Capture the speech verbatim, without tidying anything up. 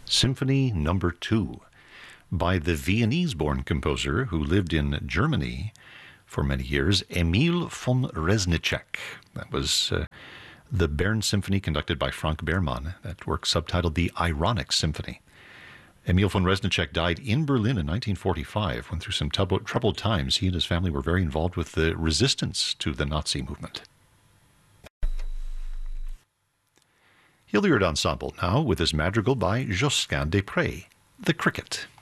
Symphony Number Two, by the Viennese-born composer who lived in Germany for many years, Emil von Reznicek. That was uh, the Bern Symphony conducted by Frank Behrmann. That work subtitled The Ironic Symphony. Emil von Reznicek died in Berlin in nineteen forty-five, when through some troubled, troubled times he and his family were very involved with the resistance to the Nazi movement. Hilliard Ensemble now with his madrigal by Josquin des Prez, The Cricket.